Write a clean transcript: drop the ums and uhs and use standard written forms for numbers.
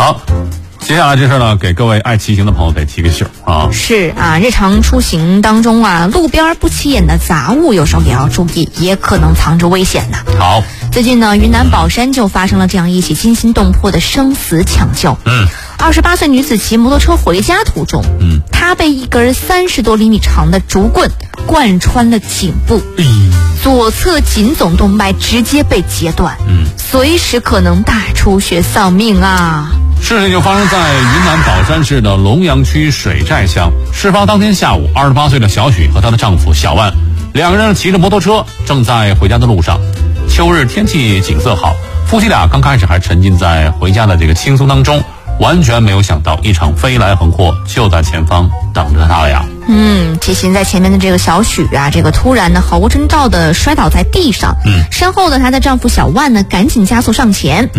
好，接下来这事呢，给各位爱骑行的朋友得提个醒啊。 是啊，日常出行当中啊，路边不起眼的杂物有时候也要注意，也可能藏着危险呢。 好， 最近呢，云南保山就发生了这样一起惊心动魄的生死抢救。28岁女子骑摩托车回家途中，她被一根30多厘米长的竹棍贯穿了颈部，左侧颈总动脉直接被截断，随时可能大出血丧命啊！ 事情就发生在云南保山市的龙阳区水寨乡。事发当天下午，28岁的小许和她的丈夫小万两个人骑着摩托车正在回家的路上。秋日天气景色好，夫妻俩刚开始还沉浸在回家的这个轻松当中，完全没有想到一场飞来横祸就在前方等着他了呀。 骑行在前面的这个小许啊，这个突然呢毫无征兆的摔倒在地上，身后的她的丈夫小万呢赶紧加速上前，